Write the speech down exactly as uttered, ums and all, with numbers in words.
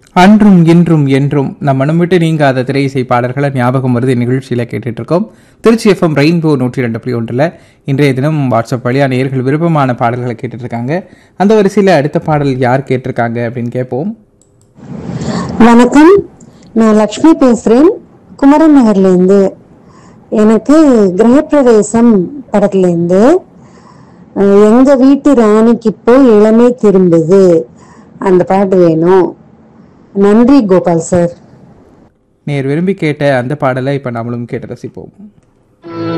அன்றும் இன்றும் என்றும் நம் மனம் விட்டு நீங்காத திரை இசை பாடல்களை ஞாபகம் வருது நிகழ்ச்சியில் கேட்டுட்டு இருக்கோம். திருச்சி எஃப்எம் ரெயின்போ நூற்றி ரெண்டு புள்ளி ஒன்றில் இன்றைய தினம் வாட்ஸ்அப் வழியா நேயர்கள் விருப்பமான பாடல்களை கேட்டுட்டு இருக்காங்க. அந்த வரிசையில் அடுத்த பாடல் யார் கேட்டிருக்காங்க அப்படின்னு கேட்போம். வணக்கம், நான் லக்ஷ்மி பேசுறேன், குமரன் நகர்ல இருந்து. எனக்கு கிரகப்பிரவேசம் படத்துல இருந்து எங்க வீட்டு ராணிக்கு இப்போ இளமை திரும்புது அந்த பாட்டு வேணும். நன்றி கோபால் சார். நேர் விரும்பி கேட்ட அந்த பாடலை இப்ப நம்மளும் கேட்டு ரசிப்போம்.